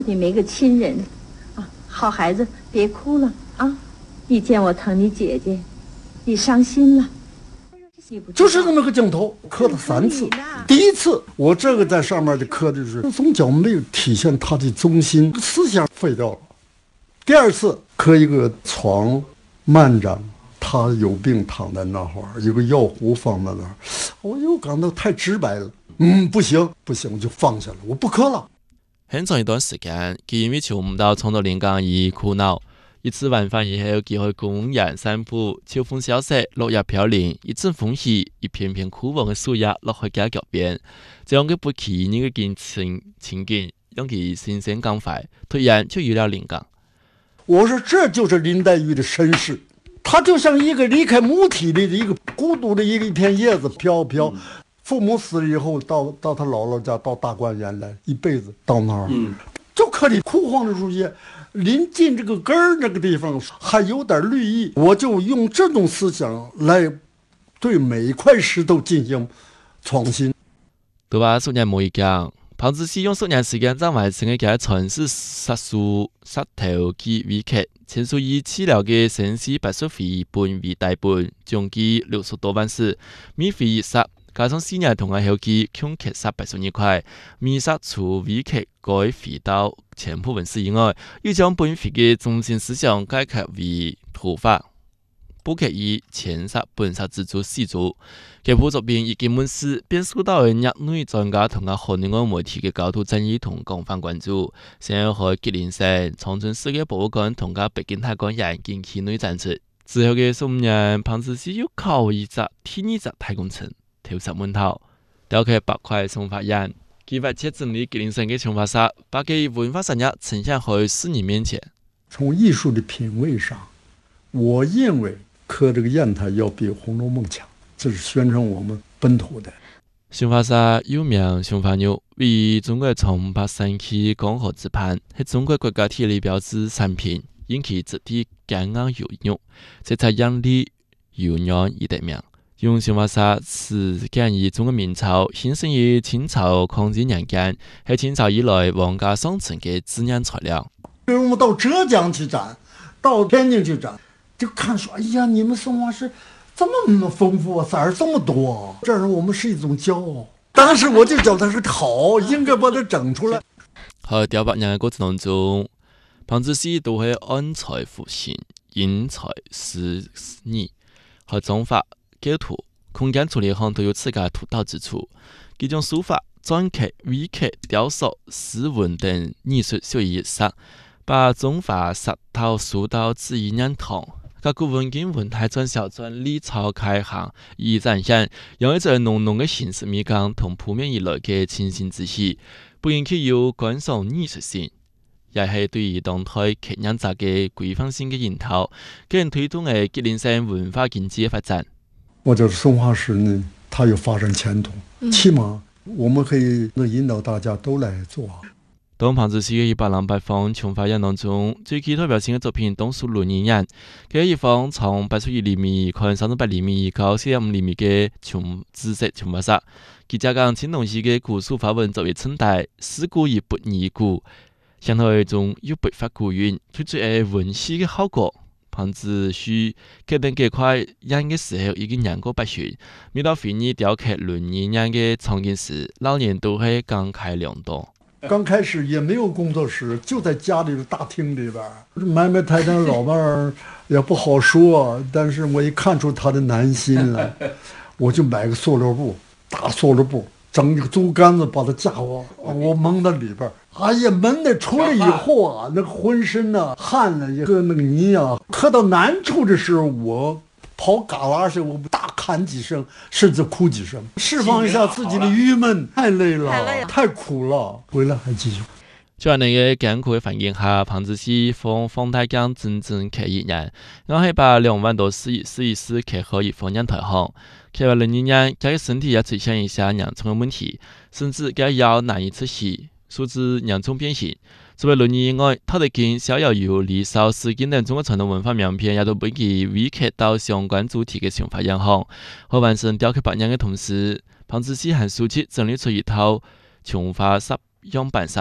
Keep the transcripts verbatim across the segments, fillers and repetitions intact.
你没个亲人啊，好孩子，别哭了啊！一见我疼你姐姐，你伤心了。 就是这么个镜头，磕了三次。第一次，我这个在上面就磕的是宗教没有体现他的中心，思想废掉了。第二次磕一个床，慢着，他有病躺在那会儿，有个药壶放在那儿，我又感到太直白了。嗯，不行不行，我就放下了，我不磕了。 很长一段时间，佢因為尋唔到創作靈感而苦惱。一次晚飯以後，佢去公園散步，秋風蕭瑟，落葉飄零，一陣風起，一片片枯黃嘅樹葉落去佢腳邊，這樣嘅不期然嘅景情情景，讓佢心生感懷，突然就有了靈感。 我說這就是林黛玉的身世，她就像一個離開母體的一個孤獨的一個一片葉子飄飄。嗯，父母死了以後，到到他姥姥家，到大觀園來，一輩子到那兒，嗯，就可以枯黃的樹葉臨近這個根兒那個地方，還有點綠意。我就用這種思想來對每一塊石頭進行創新。 對吧？數年冇一講，龐子熙用數年時間將完成嘅嘅全是石樹、石頭及微劇，前屬以資料嘅城市白書費本為大本，總計六十多萬字，免費一冊。加上四年同嘅後期，強劇殺八十二塊，米殺除微劇改回到全部文史以外，又將本劇嘅中心思想改革為圖法。補劇以前殺本殺自主四組，這部作品已經滿是便受到嘅業內專家同埋海內外媒體嘅高度爭議同廣泛關注。先後喺吉林省長春世界博物館同埋北京太空人近期內展出。之後嘅十五年，龐子熙又考一隻第二隻太空城。頭十門頭，雕刻八塊松花人，佢挖切整理吉林省嘅松花沙，把佢文化產業呈現喺世人面前。 從藝術的品味上，我認為刻這個硯台要比《紅樓夢》強，這是宣傳我們本土的。 松花沙又名松花肉，為中國從八世紀江河之畔，係中國國家地理標誌產品，因其質地堅硬有肉，色彩豔麗柔軟而得名。用松花沙是建於中國明朝，興盛於清朝康熙年間，係清朝以來皇家上層嘅資源材料。 我們到浙江去展，到天津去展，就看說，哎呀，你們松花是這麼豐富啊，色兒這麼多，這讓我們是一種驕傲。當時我就覺得是好，應該把它整出來。 喺雕白人嘅過程當中，龐子熙都係按材復形，因材施擬，和妝法。構圖、空間處理行都有自家獨到之處。幾種書法、篆刻、微刻、雕塑、詩文等藝術屬於一色，把中華石頭書道置於認同。各古文經文體轉小篆歷朝開行以展現，用一種濃濃嘅形式美感同撲面而來嘅清新之氣，不僅具有觀賞藝術性，也係對於當代劇人者嘅規範性嘅引導，更推動嘅吉林省文化經濟嘅發展。 我覺得松花石呢，它有發展前途，嗯、起碼我們可以引導大家都來做。 當龐子熙嘅一百零八方瓊花人當中，最具代表性嘅作品當屬論語人。佢一方從八十一厘米看三十八厘米高四點五厘米嘅瓊紫色瓊花石，佢加上青銅器嘅古書法文作為襯帶，思古而不擬古，相當於一種有筆法古韻，推出係文戲嘅效果。龐子熙決定這塊人嘅時候已經年過八旬，每到回憶雕刻論語人嘅場景時，老年都會感慨良多。 剛開始也沒有工作室，就在家裡的大廳裡邊，埋埋汰汰老伴兒也不好說，但是我一看出他的難心了，我就買個塑料布，大塑料布，整一個竹竿子把它架我，我蒙在裡邊。哎呀，門的出來以後啊，那個渾身啊汗了，也和那個泥啊，刻到難處的時候，我跑旮旯時，我大喊幾聲，甚至哭幾聲，釋放一下自己的鬱悶。太累了，太, 太苦了，回來還繼續。 在那個艱苦的環境下，龐子熙放放大鏡整整刻一年，然後把兩萬多試一試一試刻好一方人台行，刻完了一年，佢嘅身體也出現一些嚴重的問題，甚至佢腰難以出戲。數字嚴重變形。除了論語以外，陶德經、逍遙遊、離騷、詩經等中國傳統文化名篇，也都被其微刻到相關主題嘅想法影響。喺完成雕刻白人嘅同時，龐子熙還書籍整理出一套瓊花石樣板石，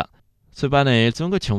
出版的中國